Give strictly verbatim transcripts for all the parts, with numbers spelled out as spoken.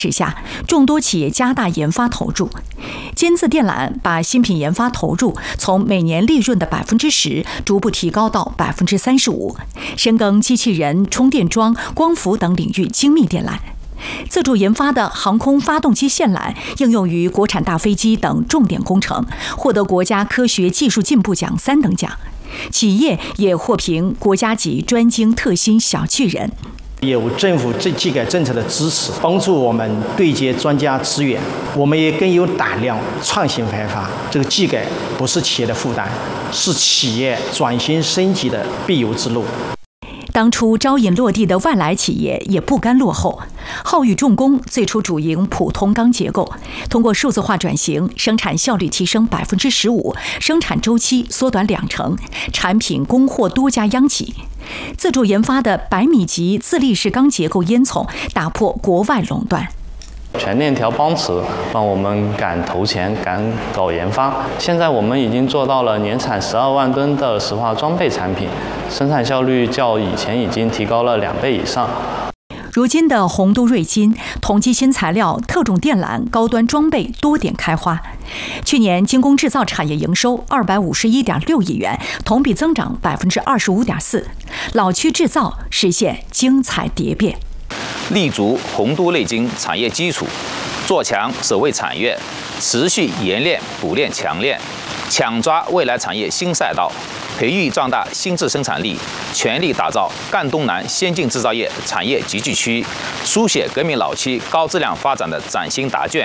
之下，众多企业加大研发投入。金字电缆把新品研发投入从每年利润的百分之十逐步提高到百分之三十五，深耕机器人、充电桩、光伏等领域精密电缆。自主研发的航空发动机线缆应用于国产大飞机等重点工程，获得国家科学技术进步奖三等奖。企业也获评国家级专精特新小巨人。 有政府这技改政策的支持，帮助我们对接专家资源，我们也更有胆量创新开发。这个技改不是企业的负担，是企业转型升级的必由之路。 当初招引落地的外来企业也不甘落后。浩宇重工最初主营普通钢结构，通过数字化转型，生产效率提升百分之十五，生产周期缩短两成，产品供货多家央企。自主研发的百米级自立式钢结构烟囱打破国外垄断。 全链条帮持让我们敢投钱、敢搞研发。现在我们已经做到了年产十二万吨的石化装备产品，生产效率较以前已经提高了两倍以上。 如今的洪都锐金、同基新材料、特种电缆、高端装备多点开花。去年精工制造产业营收二百五十一点六亿元，同比增长百分之二十五点四。老区制造实现精彩蝶变， 立足洪都锐金产业基础，做强首位产业，持续研炼补炼强炼，抢抓未来产业新赛道，培育壮大新质生产力，全力打造赣东南先进制造业产业集聚区，书写革命老区高质量发展的崭新答卷。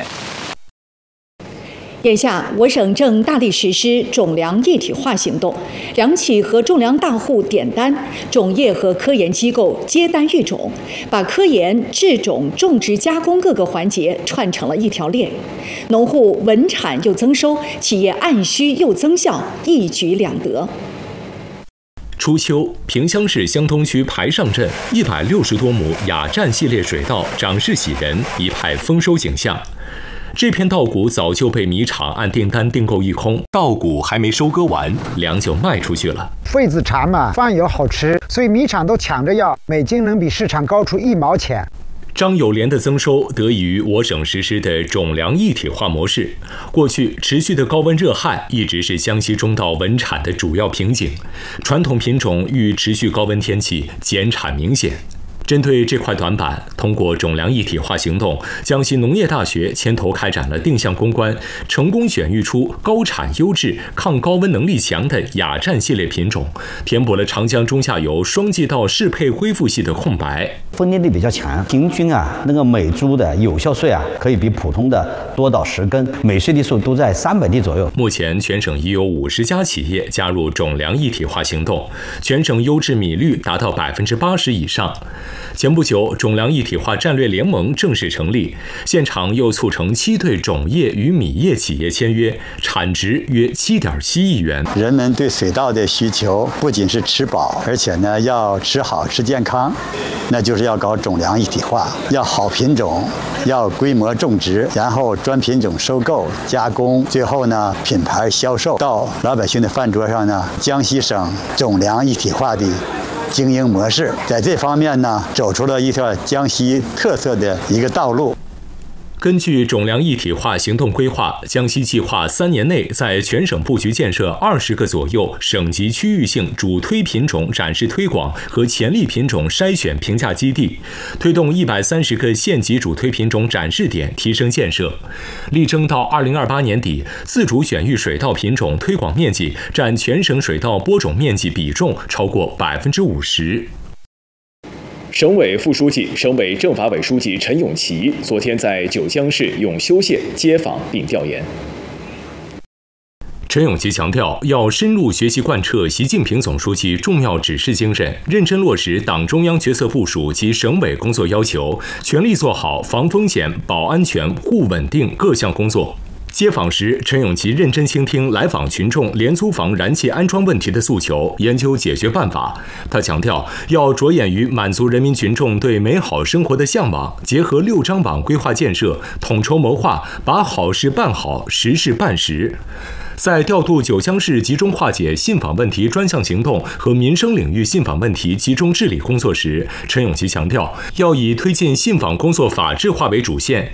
眼下，我省正大力实施种粮一体化行动，粮企和种粮大户点单，种业和科研机构接单育种，把科研、制种、种植、加工各个环节串成了一条链。农户稳产又增收，企业按需又增效，一举两得。 初秋，萍乡市湘东区排上镇一百六十多亩雅占系列水稻长势喜人，一派丰收景象。这片稻谷早就被米厂按订单订购一空，稻谷还没收割完，粮就卖出去了。 痱子长嘛，饭又好吃，所以米厂都抢着要，每斤能比市场高出一毛钱。 张友莲的增收得益于我省实施的种粮一体化模式。过去持续的高温热旱一直是江西中稻稳产的主要瓶颈，传统品种遇持续高温天气减产明显。针对这块短板，通过种粮一体化行动，江西农业大学牵头开展了定向攻关，成功选育出高产优质、抗高温能力强的雅占系列品种，填补了长江中下游双季稻适配恢复系的空白。 分裂力比较强，平均啊，那个每株的有效穗啊，可以比普通的多到十根，每穗粒数都在三百粒左右。 目前全省已有五十家企业加入种粮一体化行动，全省优质米率达到百分之八十以上。前不久，种粮一体化战略联盟正式成立，现场又促成七对种业与米业企业签约，产值约七点七亿元。 人们对水稻的需求不仅是吃饱，而且呢要吃好、吃健康，那就是要搞种粮一体化，要好品种，要规模种植，然后专品种收购、加工，最后呢品牌销售到老百姓的饭桌上呢。江西省种粮一体化的经营模式，在这方面呢，走出了一条江西特色的一个道路。 根据种粮一体化行动规划，江西计划三年内在全省布局建设二十个左右省级区域性主推品种展示推广和潜力品种筛选评价基地，推动一百三十个县级主推品种展示点提升建设，力争到二零二八年底，自主选育水稻品种推广面积占全省水稻播种面积比重超过百分之五十。 省委副书记、省委政法委书记陈永琪昨天在九江市永修县接访并调研。 陈永琪强调，要深入学习贯彻习近平总书记重要指示精神，认真落实党中央决策部署及省委工作要求，全力做好防风险、保安全、护稳定各项工作。接访时，陈永琪认真倾听来访群众廉租房燃气安装问题的诉求，研究解决办法。他强调，要着眼于满足人民群众对美好生活的向往，结合六张网规划建设，统筹谋划，把好事办好，实事办实。在调度九江市集中化解信访问题专项行动和民生领域信访问题集中治理工作时，陈永琪强调，要以推进信访工作法治化为主线，